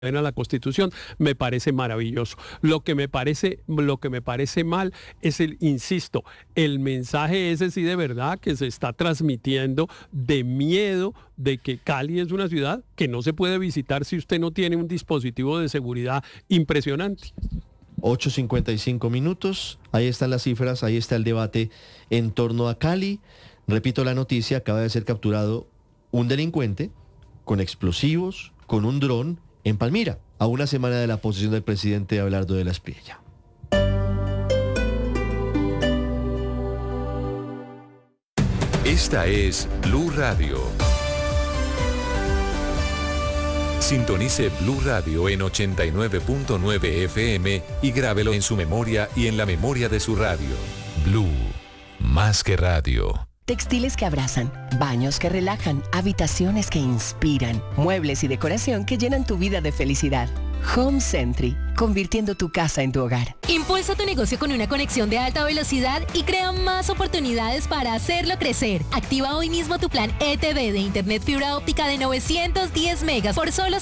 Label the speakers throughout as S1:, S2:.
S1: a la Constitución, me parece maravilloso. Lo que me parece mal es insisto, el mensaje ese sí de verdad que se está transmitiendo de miedo de que Cali es una ciudad que no se puede visitar si usted no tiene un dispositivo de seguridad impresionante.
S2: 8:55, ahí están las cifras, ahí está el debate en torno a Cali. Repito la noticia, acaba de ser capturado un delincuente con explosivos, con un dron, en Palmira, a una semana de la posesión del presidente Abelardo de la Espriella.
S3: Esta es Blue Radio. Sintonice Blue Radio en 89.9 FM y grábelo en su memoria y en la memoria de su radio. Blue, más que radio.
S4: Textiles que abrazan, baños que relajan, habitaciones que inspiran, muebles y decoración que llenan tu vida de felicidad. Home Sentry, convirtiendo tu casa en tu hogar.
S5: Impulsa tu negocio con una conexión de alta velocidad y crea más oportunidades para hacerlo crecer. Activa hoy mismo tu plan ETV de Internet fibra óptica de 910 megas por solo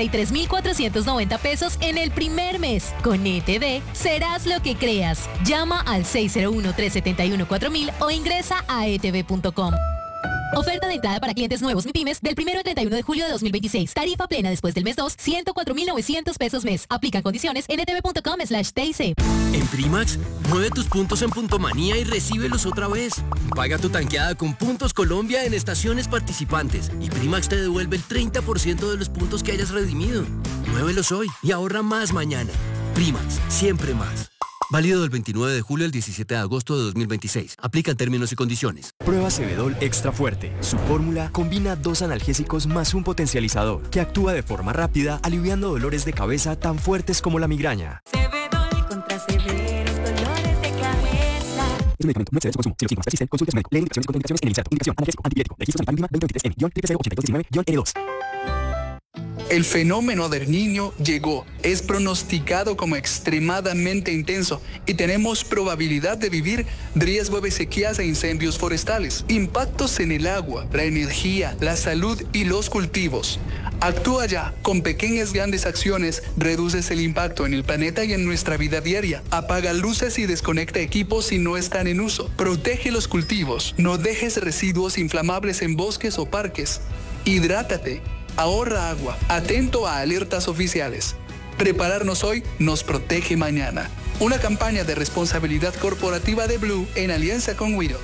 S5: 73,490 pesos en el primer mes. Con ETV, serás lo que creas. Llama al 601-371-4000 o ingresa a etv.com. Oferta de entrada para clientes nuevos MIPYMES del 1 al 31 de julio de 2026. Tarifa plena después del mes 2, 104,900 pesos mes. Aplican condiciones en etv.com/TIC.
S6: En Primax, mueve tus puntos en Puntomanía y recíbelos otra vez. Paga tu tanqueada con Puntos Colombia en estaciones participantes y Primax te devuelve el 30% de los puntos que hayas redimido. Muévelos hoy y ahorra más mañana. Primax, siempre más. Válido del 29 de julio al 17 de agosto de 2026. Aplican términos y condiciones.
S7: Prueba Cebedol Extra Fuerte. Su fórmula combina 2 analgésicos más un potencializador que actúa de forma rápida, aliviando dolores de cabeza tan fuertes como la migraña.
S8: Cebedol contra severos dolores de cabeza.
S7: Es un medicamento, no excede su consumo. Si los síntomas persisten, consulte a su médico. Lee indicaciones y contraindicaciones en el inserto. Indicación: analgésico, antipirético. Registro sanitario mínima 2023N-TPC8219-N2.
S9: El fenómeno del Niño llegó, es pronosticado como extremadamente intenso y tenemos probabilidad de vivir riesgo de sequías e incendios forestales, impactos en el agua, la energía, la salud y los cultivos. Actúa ya, con pequeñas grandes acciones reduces el impacto en el planeta y en nuestra vida diaria. Apaga luces y desconecta equipos si no están en uso. Protege los cultivos, no dejes residuos inflamables en bosques o parques. Hidrátate. Ahorra agua, atento a alertas oficiales. Prepararnos hoy nos protege mañana. Una campaña de responsabilidad corporativa de Blue en alianza con Wido.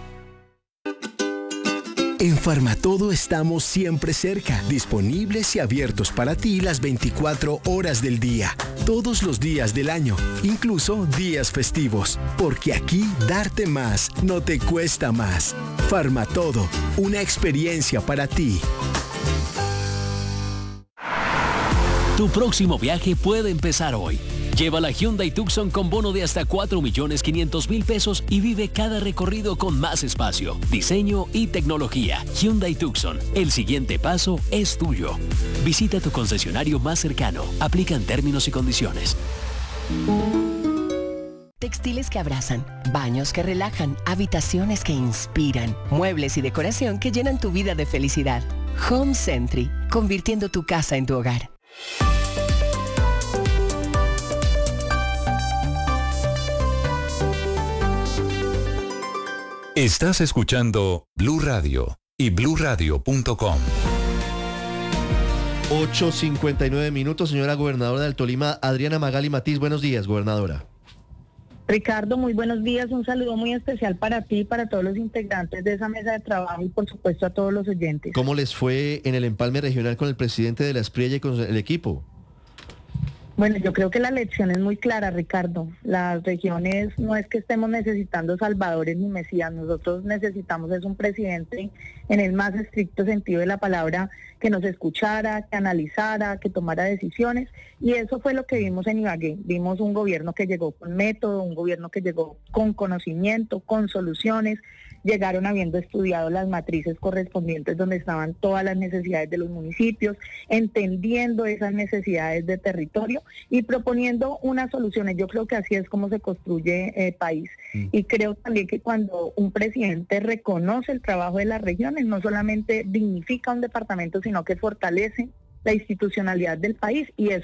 S10: En Farmatodo estamos siempre cerca, disponibles y abiertos para ti las 24 horas del día, todos los días del año, incluso días festivos, porque aquí darte más no te cuesta más. Farmatodo, una experiencia para ti.
S11: Tu próximo viaje puede empezar hoy. Lleva la Hyundai Tucson con bono de hasta 4,500,000 pesos y vive cada recorrido con más espacio, diseño y tecnología. Hyundai Tucson, el siguiente paso es tuyo. Visita tu concesionario más cercano. Aplican términos y condiciones.
S4: Textiles que abrazan, baños que relajan, habitaciones que inspiran, muebles y decoración que llenan tu vida de felicidad. Home Sentry, convirtiendo tu casa en tu hogar.
S3: Estás escuchando Blue Radio y bluradio.com.
S2: 8:59, señora gobernadora del Tolima, Adriana Magali Matiz. Buenos días, gobernadora.
S12: Ricardo, muy buenos días. Un saludo muy especial para ti y para todos los integrantes de esa mesa de trabajo y por supuesto a todos los oyentes.
S2: ¿Cómo les fue en el empalme regional con el presidente de la Espriella y con el equipo?
S12: Bueno, yo creo que la lección es muy clara, Ricardo. Las regiones no es que estemos necesitando salvadores ni mesías, nosotros necesitamos es un presidente en el más estricto sentido de la palabra, que nos escuchara, que analizara, que tomara decisiones, y eso fue lo que vimos en Ibagué. Vimos un gobierno que llegó con método, un gobierno que llegó con conocimiento, con soluciones. Llegaron habiendo estudiado las matrices correspondientes donde estaban todas las necesidades de los municipios, entendiendo esas necesidades de territorio y proponiendo unas soluciones. Yo creo que así es como se construye país. Y creo también que cuando un presidente reconoce el trabajo de las regiones, no solamente dignifica un departamento, sino que fortalece la institucionalidad del país, y eso